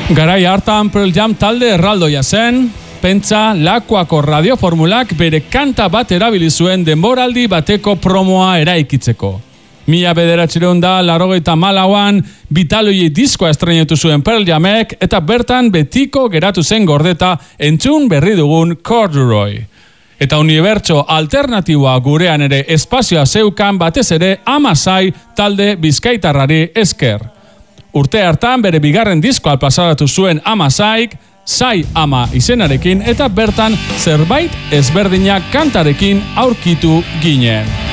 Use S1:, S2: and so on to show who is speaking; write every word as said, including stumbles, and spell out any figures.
S1: Garai hartan Pearl Jam talde erraldoia zen, pentsa Lakuako radioformulak bere kanta bat erabili zuen denboraldi bateko promoa eraikitzeko. Mila bederatziehun eta laurogeita hamalauan Vitaloiei diskoa estrenatu zuen Pearl Jamek eta bertan betiko geratu zen gordeta entzun berri dugun Corduroy. Eta unibertso alternatiboa gurean ere espazioa zeukan batez ere Amasai talde bizkaitarrari esker. Urte hartan bere bigarren diskoa plazaratu zuen Amasaik, Sai Ama izenarekin eta bertan zerbait ezberdinak kantarekin aurkitu ginen.